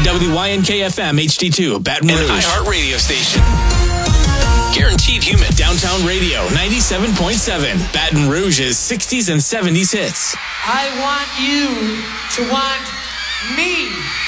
WYNK-FM HD2, Baton Rouge. An iHeart radio station. Guaranteed human. Downtown Radio, 97.7. Baton Rouge's 60s and 70s hits. I want you to want me.